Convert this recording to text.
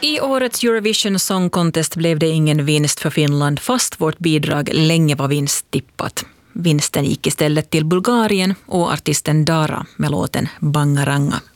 I årets Eurovision Song Contest blev det ingen vinst för Finland fast vårt bidrag länge var vinsttippat. Vinsten gick istället till Bulgarien och artisten Dara med låten Bangaranga.